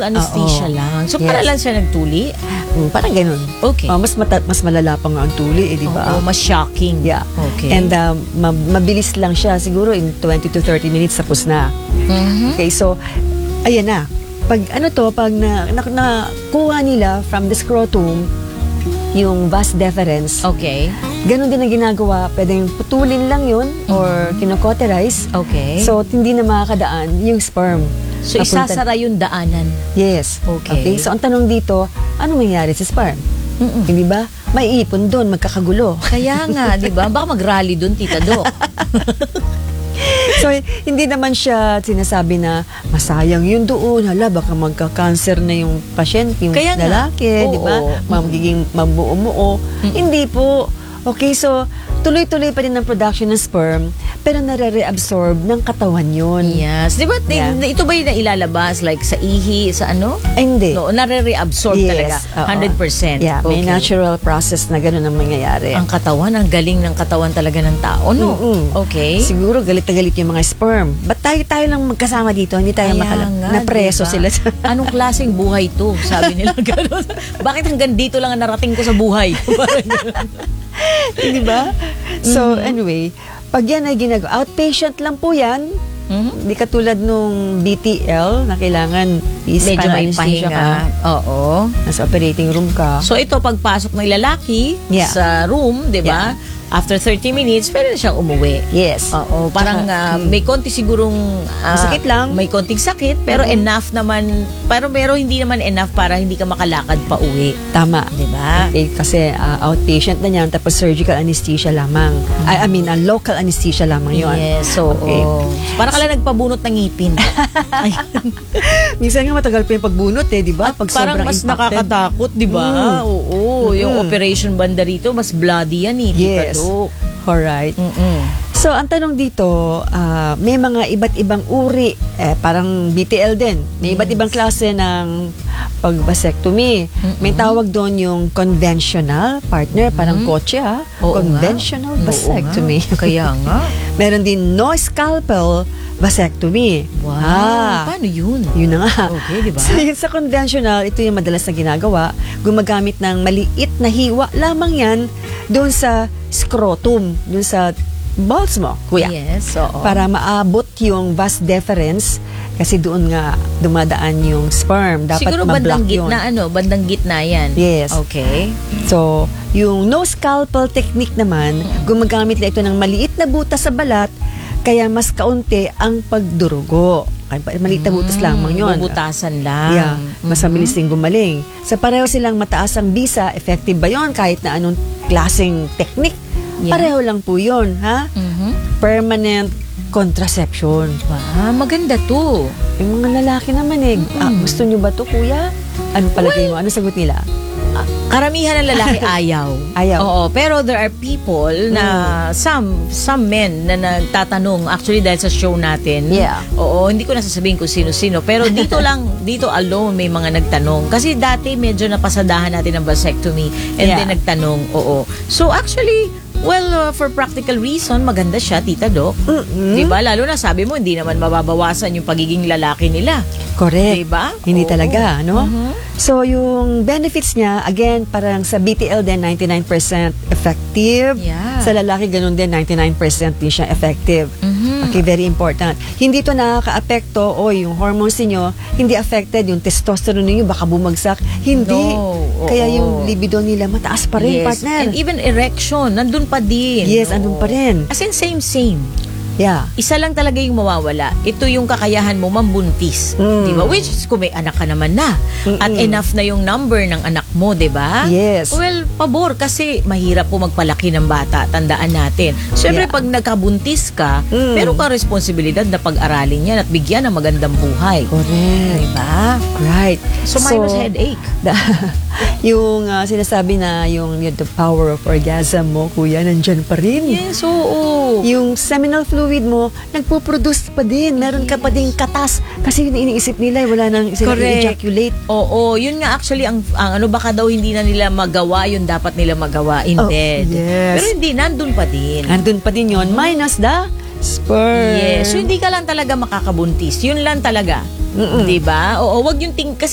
anesthesia Oo. lang. So, Yes. para lang siya nagtuli? Parang ganun. Okay. Mas malala pa nga ang tuli, di ba? Oo, mas shocking. Yeah. Okay. And mabilis lang siya. Siguro in 20 to 30 minutes tapos na. Mhm. Okay, so, ayan na. Pag nakuha nila from the scrotum, yung vas deferens, Okay. ganun din ang ginagawa. Pwedeng putulin lang yun or kinocauterize. Okay. So, hindi na makakadaan yung sperm. So, Papunta- isasara yung daanan. Yes. Okay. So, ang tanong dito, anong nangyari sa sperm? Mm-mm. Hindi ba? May ipon doon, magkakagulo. Kaya nga, di ba? Baka mag-rally doon, Tita Doc. So, hindi naman siya sinasabi na masayang yun doon. Hala, baka magka-cancer na yung pasyente, yung Kaya nga. lalaki, di ba? Oo. Magiging mabuo-muo. Hindi po. Okay, so, tuloy-tuloy pa rin ang production ng sperm, pero nare-reabsorb ng katawan yun. Yes. Di ba, Yeah. ito ba yung nailalabas? Like sa ihi, sa ano? Ay, hindi. No, nare-reabsorb talaga. oo. 100%. Yeah, may Okay. natural process na gano'n ang mangyayari. Ang katawan, ang galing ng katawan talaga ng tao, no? Mm-mm. Okay. Siguro galit na galit yung mga sperm. Ba't tayo lang magkasama dito? Hindi tayo Kaya nga, napreso diba? sila. Anong klaseng buhay to? Sabi nila gano'n. Bakit hanggang dito lang ang narating ko sa buhay? Parang gano'n. Di ba? So, anyway, pag yan ay ginagawa, outpatient lang po yan. Mhm. Di katulad nung BTL na kailangan Medyo may anesthesia pahinga. Oo. Nasa operating room ka. So ito, pagpasok ng lalaki Yeah. sa room, di ba? After 30 minutes, pwede na siyang umuwi. Yes. Oo, parang may konti sigurong Masakit lang. may konting sakit, pero enough naman, pero hindi naman enough para hindi ka makalakad pa uwi. Tama. Di ba? Eh, kasi outpatient na yan, tapos surgical anesthesia lamang. I mean, local anesthesia lamang yun. Yes, so, Okay. para ka lang nagpabunot ng ngipin. Minsan nga matagal pa yung pagbunot di ba? Pag Parang sobrang mas impacted. nakakatakot, di ba? Oo, yung operation banda rito, mas bloody yan eh. Tita Yes. Doc. Alright. Mm-mm. So, ang tanong dito, may mga iba't ibang uri, parang BTL din. May iba't ibang klase ng pag-vasectomy. May tawag doon yung conventional partner, parang kotse Oo conventional nga. vasectomy. Oo nga. Kaya nga. Meron din no scalpel vasectomy. Wow. Paano yun? Yun na nga. Okay, di ba? So, yun sa conventional, ito yung madalas na ginagawa. Gumagamit ng maliit na hiwa lamang yan doon sa scrotum, doon sa balls mo, kuya. Yes, oo. Para maabot yung vas deferens kasi doon nga dumadaan yung sperm. Dapat Siguro ma-block bandang yun. gitna, bandang gitna yan. Yes. Okay. So, yung no scalpel technique naman, gumagamit na ito ng maliit na butas sa balat, kaya mas kaunti ang pagdurugo. Maliit na butas lamang yun. Bubutasan lang. Yeah, mas mabilis din gumaling. Sa pareho silang mataas ang bisa, effective ba yun kahit na anong klaseng technique? Yeah. Pareho lang po yun, ha? Permanent contraception. Maganda to. Yung mga lalaki naman gusto nyo ba to, kuya? Ano palagay mo? Ano sagot nila? Karamihan ng lalaki ayaw. Ayaw. Oo, pero there are people na some men na nagtatanong actually dahil sa show natin. Yeah. Oo, hindi ko na sasabihin kung sino-sino, pero dito dito alone may mga nagtanong. Kasi dati medyo napasadahan natin ang vasectomy and Yeah. then nagtanong. Oo. So actually, well, for practical reason, maganda siya, Tita Doc. Diba? Lalo na sabi mo, hindi naman mababawasan yung pagiging lalaki nila. Correct. Diba? Hindi Oo. talaga, no? So, yung benefits niya, again, parang sa BTL din, 99% effective. Yeah. Sa lalaki, ganun din, 99% din siya effective. Okay, very important. Hindi to nakaka-apekto, yung hormones niyo hindi affected, yung testosterone niyo baka bumagsak. Hindi. No. Oo. Kaya yung libido nila mataas pa rin, Yes. partner. And even erection, nandun pa din. Yes, Oo. andun pa rin. As in, same. Yeah. Isa lang talaga yung mawawala. Ito yung kakayahan mo mambuntis. Di ba? Which is, kung may anak ka naman na. At enough na yung number ng anak mo, di ba? Yes. Well, pabor kasi mahirap po magpalaki ng bata. Tandaan natin. Siyempre, Yeah. pag nagkabuntis ka, meron kang responsibilidad na pag-aralin yan at bigyan ng magandang buhay. Correct. Di ba? Right. So, minus headache. Yung sinasabi na yung the power of orgasm mo, kuya, nandyan pa rin. Yes, oo. Yung seminal fluid mo, nagpo-produce pa din. Meron ka pa din katas. Kasi yun iniisip nila, wala nang sila Correct. ejaculate. Oo, yun nga actually ang ano baka daw hindi na nila magawa yung dapat nila magawa in bed. Yes. Pero hindi, nandun pa din. Nandun pa din yun, minus the sperm. Yes, so hindi ka lang talaga makakabuntis. Yun lang talaga. 'Di ba? Oo, wag yung kasi